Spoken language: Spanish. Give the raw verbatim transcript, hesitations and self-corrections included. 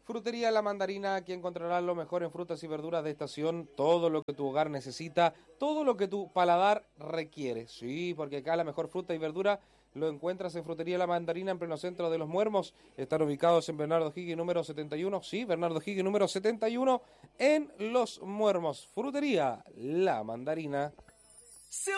Frutería La Mandarina, aquí encontrarás lo mejor en frutas y verduras de estación, todo lo que tu hogar necesita, todo lo que tu paladar requiere. Sí, porque acá la mejor fruta y verdura lo encuentras en Frutería La Mandarina, en pleno centro de Los Muermos. Están ubicados en Bernardo Higgins número setenta y uno, sí, Bernardo Higgins número setenta y uno, en Los Muermos. Frutería La Mandarina.